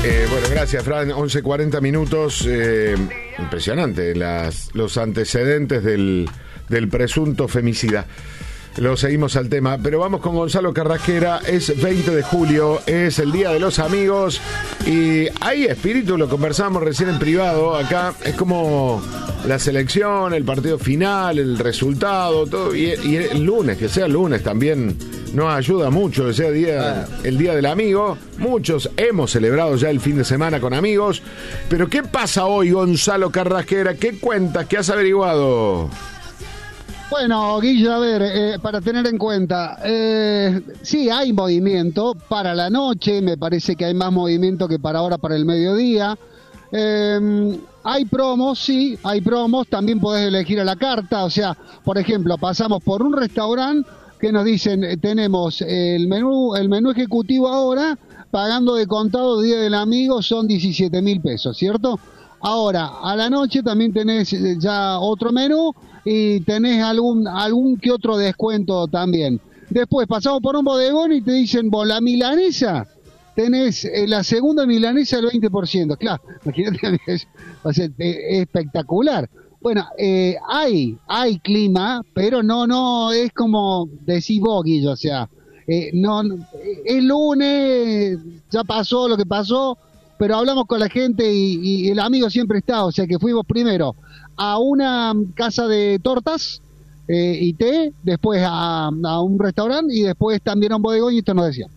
Bueno, gracias, Fran. 11:40 minutos. Impresionante los antecedentes del presunto femicida. Lo seguimos al tema, pero vamos con Gonzalo Carrasquera. Es 20 de julio, es el Día de los Amigos y hay espíritu, lo conversamos recién en privado acá, es como la selección, el partido final, el resultado, todo, y el lunes, que sea el lunes también nos ayuda mucho, que sea el Día del Amigo. Muchos hemos celebrado ya el fin de semana con amigos, pero ¿qué pasa hoy, Gonzalo Carrasquera? ¿Qué cuentas? ¿Qué has averiguado? Bueno, Guillo, a ver, para tener en cuenta, sí hay movimiento para la noche, me parece que hay más movimiento que para ahora, para el mediodía. Hay promos, sí, hay promos, también podés elegir a la carta, o sea, por ejemplo, pasamos por un restaurante que nos dicen, tenemos el menú ejecutivo ahora, pagando de contado Día del Amigo, son 17.000 pesos, ¿cierto? Ahora, a la noche también tenés ya otro menú, y tenés algún que otro descuento también. Después pasamos por un bodegón y te dicen, vos la milanesa, tenés la segunda milanesa el 20%. Claro, imagínate, va a ser espectacular. Bueno, hay clima, pero no es como decís vos, Guillo, o sea, no, es lunes, ya pasó lo que pasó, pero hablamos con la gente y el amigo siempre está, o sea que fuimos primero a una casa de tortas y té, después a un restaurante y después también a un bodegón, y esto nos decía.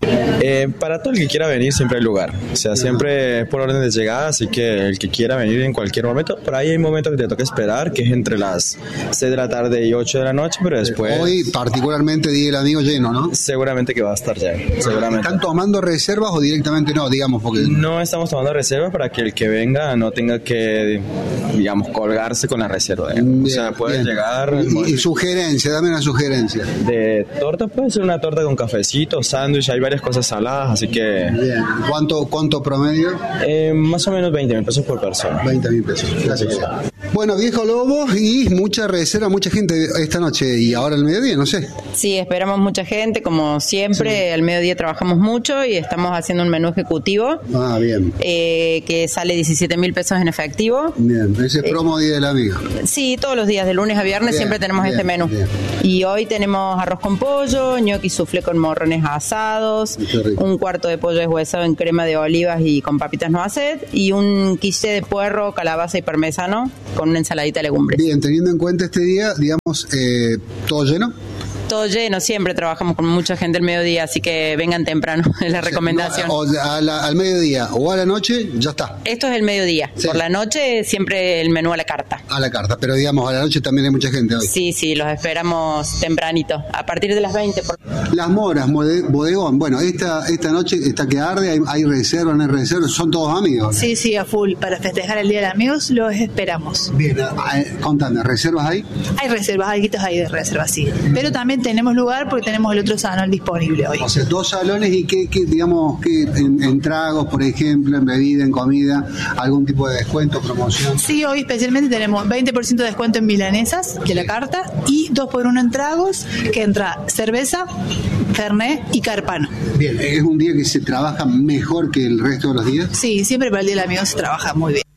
Para todo el que quiera venir siempre hay lugar, o sea, siempre es por orden de llegada, así que el que quiera venir en cualquier momento, por ahí hay momentos que te toca esperar, que es entre las 6 de la tarde y 8 de la noche, pero después... Hoy particularmente Día del Amigo lleno, ¿no? Seguramente que va a estar lleno, seguramente. ¿Están tomando reservas o directamente no, digamos? Porque... No estamos tomando reservas para que el que venga no tenga que, digamos, colgarse con la reserva, o sea, puede llegar... Y sugerencia, dame una sugerencia. De torta, puede ser una torta con cafecito, sándwich, hay varias cosas saladas, así que... Bien. ¿Cuánto promedio? Más o menos 20.000 pesos por persona. 20.000 pesos, gracias. Bueno, Viejo Lobo, y mucha reserva, mucha gente esta noche y ahora al mediodía, no sé. Sí, esperamos mucha gente, como siempre, al mediodía trabajamos mucho y estamos haciendo un menú ejecutivo. Ah, bien. Que sale 17.000 pesos en efectivo. Bien, ese es promo Día del Amigo. Sí, todos los días, de lunes a viernes, bien, siempre tenemos este menú. Bien. Y hoy tenemos arroz con pollo, ñoqui soufflé con morrones asados, un cuarto de pollo deshuesado en crema de olivas y con papitas noisette, y un quiche de puerro, calabaza y parmesano con una ensaladita de legumbres. Bien, teniendo en cuenta este día, digamos, ¿todo lleno? Todo lleno, siempre trabajamos con mucha gente al mediodía, así que vengan temprano, es la recomendación. Al mediodía o a la noche, ya está. Esto es el mediodía, sí. Por la noche siempre el menú a la carta. A la carta, pero digamos, a la noche también hay mucha gente hoy. Sí, los esperamos tempranito, a partir de las 20. Las Moras, bodegón, bueno, esta noche está que arde, hay reservas, no hay reservas, son todos amigos. Sí, a full, para festejar el Día de Amigos los esperamos. Bien, contame, ¿reservas hay? Hay reservas, hay quitos ahí de reservas, sí, pero también tenemos lugar porque tenemos el otro salón disponible hoy. O sea, 2 salones y qué digamos, que en tragos, por ejemplo, en bebida, en comida, algún tipo de descuento, promoción. Sí, hoy especialmente tenemos 20% de descuento en milanesas de la carta y 2x1 en tragos, que entra cerveza, fernet y carpano. Bien, ¿es un día que se trabaja mejor que el resto de los días? Sí, siempre para el Día del Amigo se trabaja muy bien.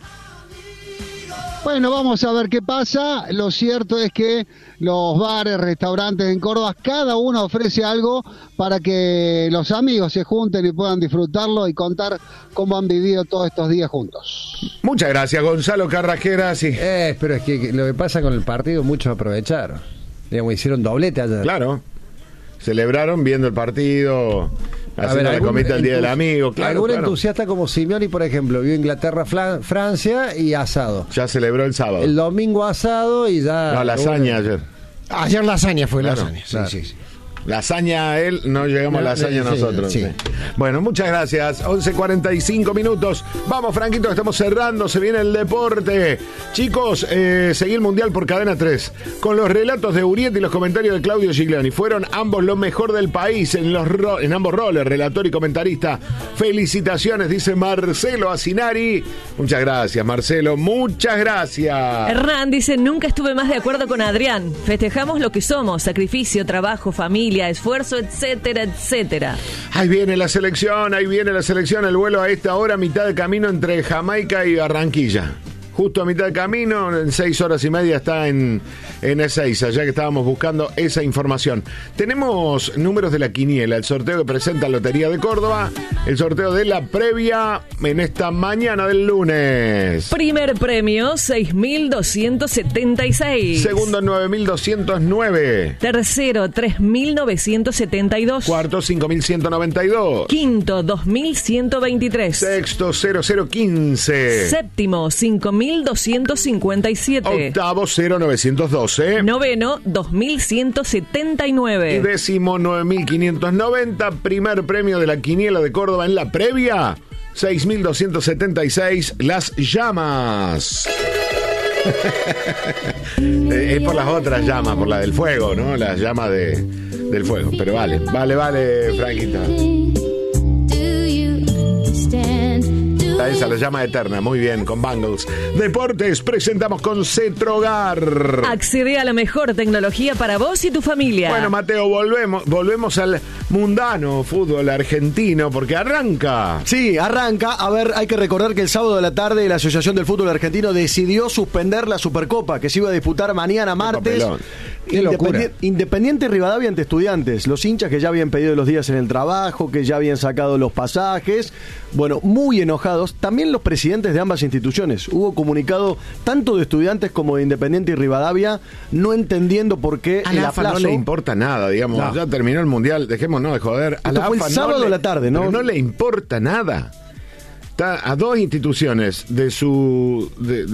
Bueno, vamos a ver qué pasa. Lo cierto es que los bares, restaurantes en Córdoba, cada uno ofrece algo para que los amigos se junten y puedan disfrutarlo y contar cómo han vivido todos estos días juntos. Muchas gracias, Gonzalo Carrasquera. Sí. Pero es que lo que pasa con el partido, muchos aprovecharon. Digamos, hicieron doblete ayer. Claro. Celebraron viendo el partido, haciendo la comida el Día del Amigo. Claro, algún entusiasta como Simeoni, por ejemplo, vio Inglaterra-Francia y asado. Ya celebró el sábado. El domingo asado y ya... No, lasaña ayer. Ayer lasaña fue, claro, lasaña. Claro. Sí. Lasaña él, no llegamos a lasaña nosotros. Sí. Bueno, muchas gracias. 11:45 minutos. Vamos, Franquito, estamos cerrando. Se viene el deporte. Chicos, seguí el Mundial por Cadena 3. Con los relatos de Urieta y los comentarios de Claudio Gigliani. Fueron ambos lo mejor del país en ambos roles, relator y comentarista. Felicitaciones, dice Marcelo Acinari. Muchas gracias, Marcelo. Muchas gracias. Hernán dice, nunca estuve más de acuerdo con Adrián. Festejamos lo que somos, sacrificio, trabajo, familia, familia, esfuerzo, etcétera, etcétera. Ahí viene la selección, el vuelo a esta hora, mitad de camino entre Jamaica y Barranquilla. Justo a mitad de camino, en 6 horas y media está en Ezeiza, ya que estábamos buscando esa información. Tenemos números de la quiniela, el sorteo que presenta Lotería de Córdoba, el sorteo de la previa en esta mañana del lunes. Primer premio, 6.276. Segundo, 9.209. Tercero, 3.972. Cuarto, 5.192. Quinto, 2.123. Sexto, 0.015. Séptimo, 5.257. Octavo, 0.912. Noveno, 2.179. Y décimo, 9.590. Primer premio de la quiniela de Córdoba en la previa, 6.276. Las llamas. Es por las otras llamas, por la del fuego, ¿no? Las llamas del fuego. Pero vale, Franquita. Esa, la llama eterna, muy bien, con Bangles. Deportes, presentamos con Cetrogar. Accede a la mejor tecnología para vos y tu familia. Bueno, Mateo, volvemos al mundano fútbol argentino, porque arranca. Sí, arranca. A ver, hay que recordar que el sábado de la tarde la Asociación del Fútbol Argentino decidió suspender la Supercopa, que se iba a disputar mañana martes. Independiente Rivadavia ante Estudiantes. Los hinchas que ya habían pedido los días en el trabajo, que ya habían sacado los pasajes. Bueno, muy enojados. También los presidentes de ambas instituciones. Hubo comunicado tanto de Estudiantes como de Independiente y Rivadavia, no entendiendo por qué a la AFA no le importa nada, digamos. No. Ya terminó el Mundial, dejémonos de joder. A la AFA fue el sábado de la tarde, ¿no? Pero no le importa nada. Está a dos instituciones que son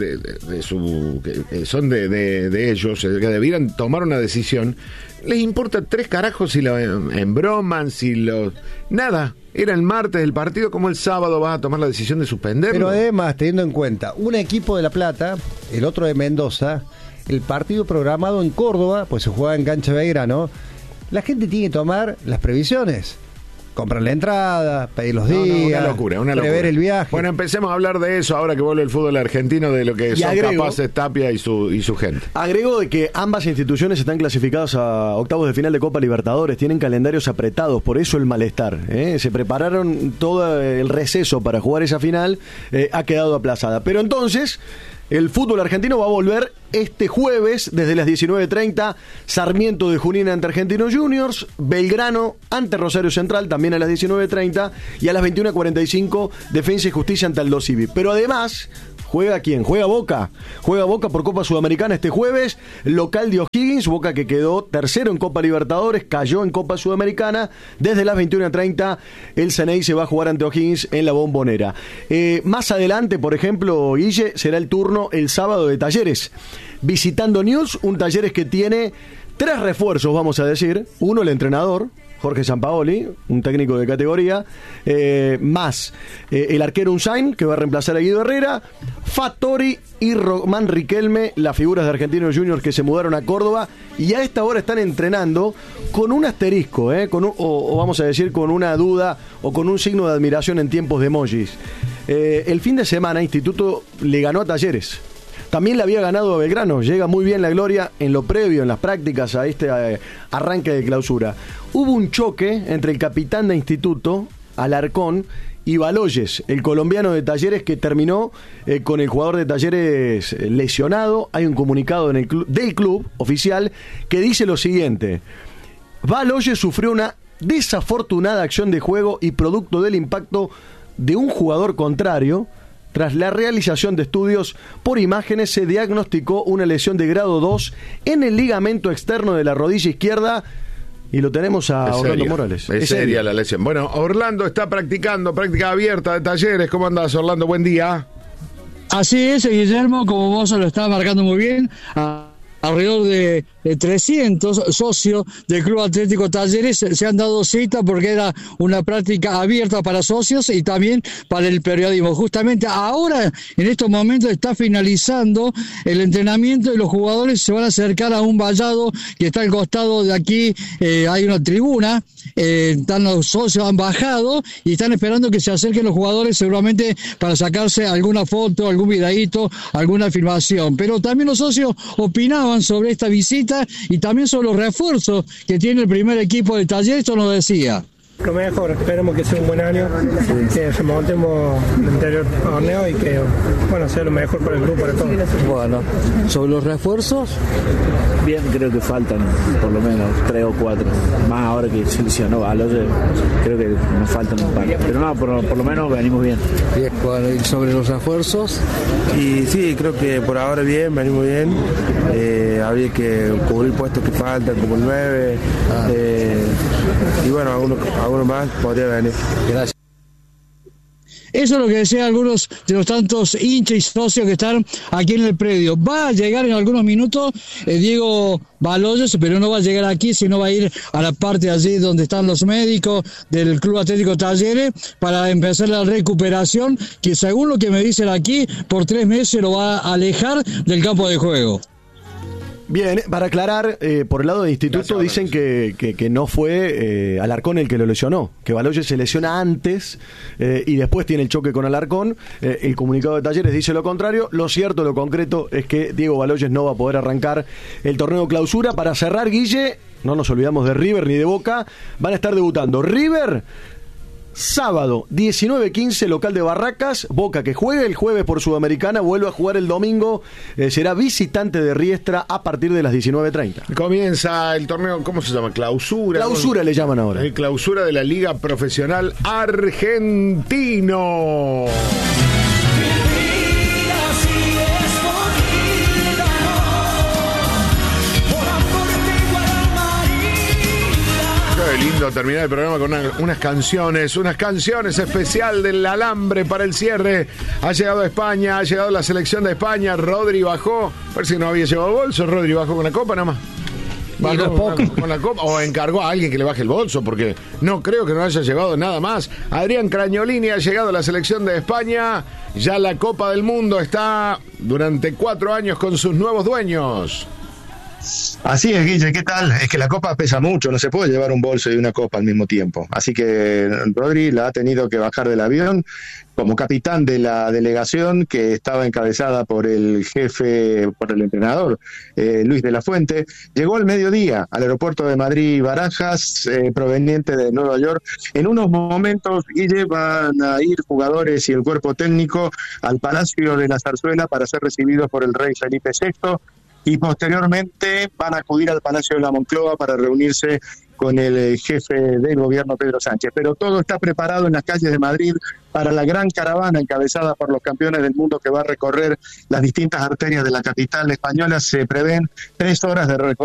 de ellos, que debieran tomar una decisión. Les importa 3 carajos si lo embroman, nada. Era el martes del partido, como el sábado vas a tomar la decisión de suspenderlo. Pero además, teniendo en cuenta, un equipo de La Plata, el otro de Mendoza, el partido programado en Córdoba, pues se juega en cancha Belgrano, la gente tiene que tomar las previsiones. Comprar la entrada, pedir los días, una locura. Prever el viaje. Bueno, empecemos a hablar de eso ahora que vuelve el fútbol argentino, de lo que son capaces Tapia y su gente. Agrego de que ambas instituciones están clasificadas a octavos de final de Copa Libertadores, tienen calendarios apretados, por eso el malestar. Se prepararon todo el receso para jugar esa final, ha quedado aplazada. Pero entonces, el fútbol argentino va a volver este jueves desde las 19:30, Sarmiento de Junín ante Argentinos Juniors, Belgrano ante Rosario Central también a las 19:30 y a las 21:45 Defensa y Justicia ante Aldo Civi. Pero además, ¿juega quién? Juega Boca por Copa Sudamericana este jueves, local de O'Higgins, Boca que quedó tercero en Copa Libertadores, cayó en Copa Sudamericana, desde las 21:30 el Ceney se va a jugar ante O'Higgins en la Bombonera. Más adelante, por ejemplo, Guille, será el turno el sábado de Talleres, visitando Newell's, un Talleres que tiene 3 refuerzos, vamos a decir. Uno, el entrenador, Jorge Sampaoli, un técnico de categoría, más el arquero Unzain, que va a reemplazar a Guido Herrera, Fattori y Román Riquelme, las figuras de Argentinos Juniors que se mudaron a Córdoba y a esta hora están entrenando con un asterisco, o vamos a decir con una duda o con un signo de admiración en tiempos de emojis. El fin de semana Instituto le ganó a Talleres. También le había ganado a Belgrano, llega muy bien la gloria en lo previo, en las prácticas a este arranque de clausura. Hubo un choque entre el capitán de Instituto, Alarcón, y Baloyes, el colombiano de Talleres, que terminó con el jugador de Talleres lesionado. Hay un comunicado del club oficial que dice lo siguiente: Baloyes sufrió una desafortunada acción de juego y producto del impacto de un jugador contrario. Tras la realización de estudios por imágenes, se diagnosticó una lesión de grado 2 en el ligamento externo de la rodilla izquierda. Y lo tenemos a Orlando Morales. Es seria la lesión. Bueno, Orlando está practicando, práctica abierta de Talleres. ¿Cómo andás, Orlando? Buen día. Así es, Guillermo, como vos lo estabas marcando muy bien. Alrededor de 300 socios del Club Atlético Talleres se han dado cita porque era una práctica abierta para socios y también para el periodismo. Justamente ahora, en estos momentos, está finalizando el entrenamiento y los jugadores se van a acercar a un vallado que está al costado de aquí. Hay una tribuna, están los socios, han bajado y están esperando que se acerquen los jugadores seguramente para sacarse alguna foto, algún videíto, alguna filmación. Pero también los socios opinaban opinaban sobre esta visita y también sobre los refuerzos que tiene el primer equipo de Talleres. Esto nos decía. Lo mejor, esperemos que sea un buen año, que remontemos el anterior torneo y que sea lo mejor para el grupo, para todos. Bueno, sobre los refuerzos, bien, creo que faltan por lo menos 3 o 4, más ahora que seleccionó Baloyes, creo que nos faltan un par, pero no, por lo menos venimos bien. Bien, bueno, y sobre los refuerzos. Y sí, creo que por ahora bien, venimos bien, habría que cubrir puestos que faltan, como el 9, y bueno, algunos más podría venir. Gracias. Eso es lo que decían algunos de los tantos hinchas y socios que están aquí en el predio. Va a llegar en algunos minutos Diego Baloyes, pero no va a llegar aquí, sino va a ir a la parte allí donde están los médicos del Club Atlético Talleres para empezar la recuperación, que según lo que me dicen aquí, por 3 meses lo va a alejar del campo de juego. Bien, para aclarar, por el lado del instituto dicen que no fue Alarcón el que lo lesionó, que Baloyes se lesiona antes y después tiene el choque con Alarcón. El comunicado de Talleres dice lo contrario. Lo cierto, lo concreto es que Diego Baloyes no va a poder arrancar el torneo clausura. Para cerrar, Guille, no nos olvidamos de River ni de Boca, van a estar debutando River sábado 19:15, local de Barracas. Boca, que juega el jueves por Sudamericana, vuelve a jugar el domingo, será visitante de Riestra a partir de las 19:30. Comienza el torneo, ¿cómo se llama? Clausura le llaman ahora. El clausura de la Liga Profesional Argentino. Qué lindo terminar el programa con unas canciones especial del alambre para el cierre. Ha llegado a España, ha llegado la selección de España. Rodri bajó, parece que no había llevado el bolso. Rodri bajó con la copa nada más. Bajó con la copa o encargó a alguien que le baje el bolso, porque no creo que no haya llevado nada más. Adrián Cragnolini ha llegado a la selección de España. Ya la Copa del Mundo está durante 4 años con sus nuevos dueños. Así es, Guille, ¿qué tal? Es que la copa pesa mucho, no se puede llevar un bolso y una copa al mismo tiempo. Así que Rodri la ha tenido que bajar del avión como capitán de la delegación que estaba encabezada por el jefe, por el entrenador, Luis de la Fuente. Llegó al mediodía al aeropuerto de Madrid-Barajas, proveniente de Nueva York. En unos momentos, Guille, van a ir jugadores y el cuerpo técnico al Palacio de la Zarzuela para ser recibidos por el rey Felipe VI. Y posteriormente van a acudir al Palacio de la Moncloa para reunirse con el jefe del gobierno, Pedro Sánchez. Pero todo está preparado en las calles de Madrid para la gran caravana encabezada por los campeones del mundo que va a recorrer las distintas arterias de la capital española. Se prevén 3 horas de recorrido